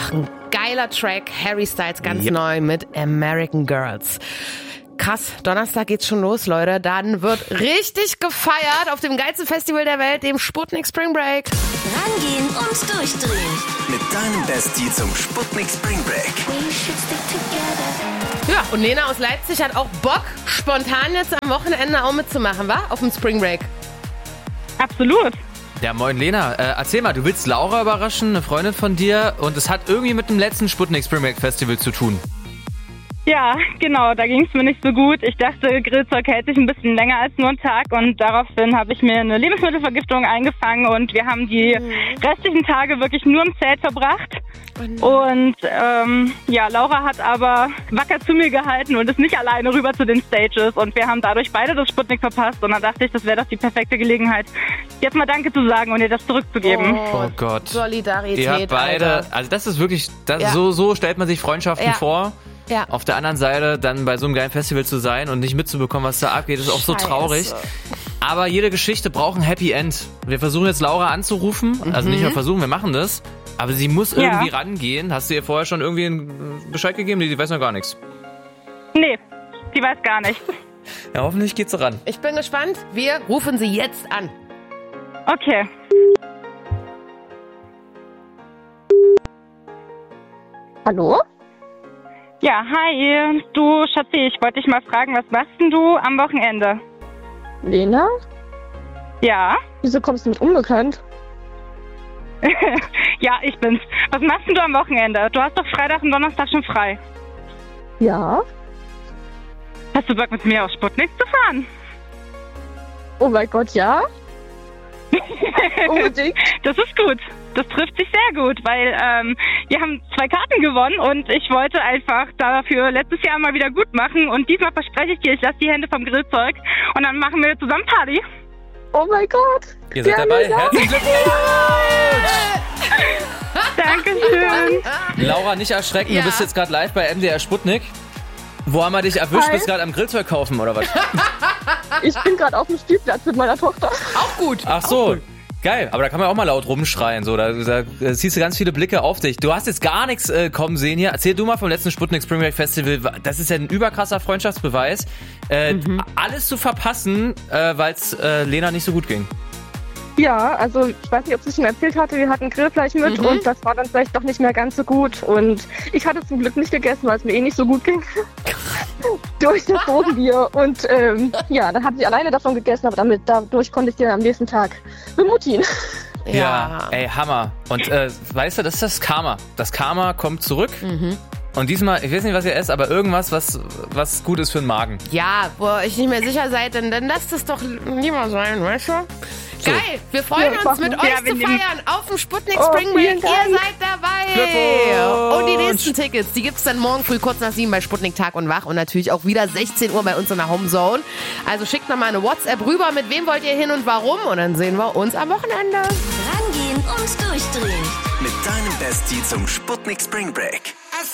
auch ein geiler Track. Harry Styles ganz neu mit American Girls. Krass, Donnerstag geht's schon los, Leute. Dann wird richtig gefeiert auf dem geilsten Festival der Welt, dem Sputnik Spring Break. Rangehen und durchdrehen. Mit deinem Bestie zum Sputnik Spring Break. Ja, und Lena aus Leipzig hat auch Bock, spontan jetzt am Wochenende auch mitzumachen, wa? Auf dem Spring Break. Absolut. Ja, moin Lena. Erzähl mal, du willst Laura überraschen, eine Freundin von dir, und es hat irgendwie mit dem letzten Sputnik Spring Break Festival zu tun. Ja, genau, da ging es mir nicht so gut. Ich dachte, Grillzeug hält sich ein bisschen länger als nur einen Tag und daraufhin habe ich mir eine Lebensmittelvergiftung eingefangen und wir haben die restlichen Tage wirklich nur im Zelt verbracht. Und Laura hat aber wacker zu mir gehalten und ist nicht alleine rüber zu den Stages und wir haben dadurch beide das Sputnik verpasst und dann dachte ich, das wäre doch die perfekte Gelegenheit, jetzt mal Danke zu sagen und ihr das zurückzugeben. Oh Gott. Solidarität, Ihr habt beide, Alter. also das ist wirklich, so stellt man sich Freundschaften vor. Ja. Auf der anderen Seite dann bei so einem geilen Festival zu sein und nicht mitzubekommen, was da abgeht, ist auch so traurig. Aber jede Geschichte braucht ein Happy End. Wir versuchen jetzt Laura anzurufen, also nicht nur versuchen, wir machen das, aber sie muss irgendwie rangehen. Hast du ihr vorher schon irgendwie einen Bescheid gegeben? Die weiß noch gar nichts. Nee, die weiß gar nicht. Ja, hoffentlich geht sie ran. Ich bin gespannt. Wir rufen sie jetzt an. Okay. Hallo? Ja, hi. Du, Schatzi, ich wollte dich mal fragen, was machst denn du am Wochenende? Lena? Ja? Wieso kommst du mit unbekannt? Ja, ich bin's. Was machst denn du am Wochenende? Du hast doch Freitag und Donnerstag schon frei. Ja? Hast du Bock, mit mir auf Sputnik zu fahren? Oh mein Gott, ja? Unbedingt. Das ist gut. Das trifft sich sehr gut, weil wir haben 2 Karten gewonnen und ich wollte einfach dafür letztes Jahr mal wieder gut machen und diesmal verspreche ich dir, ich lasse die Hände vom Grillzeug und dann machen wir zusammen Party. Oh mein Gott. Ihr seid dabei. Herzlichen Glückwunsch! Dankeschön. Laura, nicht erschrecken, du bist jetzt gerade live bei MDR Sputnik. Wo haben wir dich erwischt? Hi. Bist gerade am Grillzeug kaufen oder was? Ich bin gerade auf dem Spielplatz mit meiner Tochter. Auch gut. Ach so. Geil, aber da kann man auch mal laut rumschreien. So. Da siehst du ganz viele Blicke auf dich. Du hast jetzt gar nichts kommen sehen hier. Erzähl du mal vom letzten Sputnik Spring Break Festival. Das ist ja ein überkrasser Freundschaftsbeweis. Alles zu verpassen, weil es Lena nicht so gut ging. Ja, also ich weiß nicht, ob sie schon erzählt hatte, wir hatten Grillfleisch mit und das war dann vielleicht doch nicht mehr ganz so gut. Und ich hatte zum Glück nicht gegessen, weil es mir nicht so gut ging. Durch das Drogenbier. Und dann habe ich alleine davon gegessen, aber dadurch konnte ich dir am nächsten Tag bemutigen. Ja, ey, Hammer. Und weißt du, das ist das Karma. Das Karma kommt zurück. Und diesmal, ich weiß nicht, was ihr esst, aber irgendwas, was gut ist für den Magen. Ja, wo ich nicht mehr sicher seid, dann lasst es doch lieber sein, weißt du? So. Geil, wir freuen uns mit euch zu feiern auf dem Sputnik Spring Break. Ihr seid dabei. Glückwunsch. Und die nächsten Tickets, die gibt's dann morgen früh kurz nach 7 bei Sputnik Tag und Wach und natürlich auch wieder 16 Uhr bei uns in der Homezone. Also schickt nochmal eine WhatsApp rüber, mit wem wollt ihr hin und warum und dann sehen wir uns am Wochenende. Rangehen und durchdrehen. Mit deinem Bestie zum Sputnik Spring Break.